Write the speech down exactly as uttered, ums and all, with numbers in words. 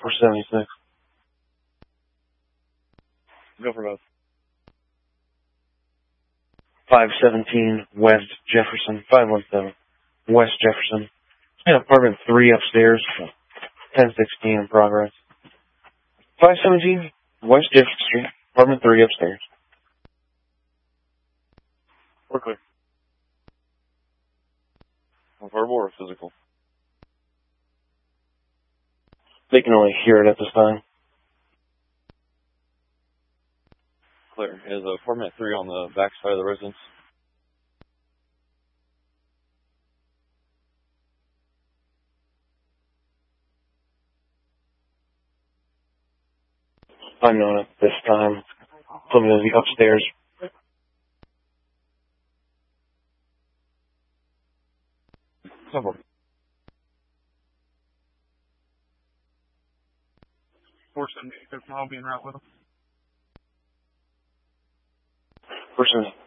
four seventy-six. Go for both. five seventeen West Jefferson, five one seven West Jefferson. And apartment three upstairs, ten sixteen in progress. five seventeen West Jefferson Street, apartment three upstairs. We're clear. Verbal or physical? They can only hear it at this time. Clear. Is apartment three on the back side of the residence? Unknown at this time. Something to the upstairs. Simple. four seventy-six, I'll be en route with them. Person